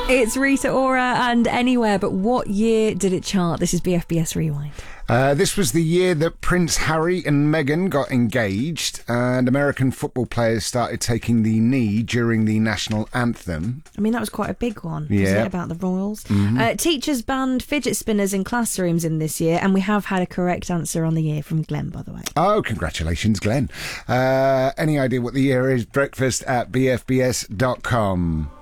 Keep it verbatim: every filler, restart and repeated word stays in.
It's Rita Ora and Anywhere, but what year did it chart? This is B F B S Rewind. Uh, this was the year that Prince Harry and Meghan got engaged and American football players started taking the knee during the national anthem. I mean, that was quite a big one, yeah. wasn't it, about the royals? Mm-hmm. Uh, teachers banned fidget spinners in classrooms in this year, and we have had a correct answer on the year from Glenn, by the way. Oh, congratulations, Glenn. Uh, any idea what the year is? Breakfast at b f b s dot com.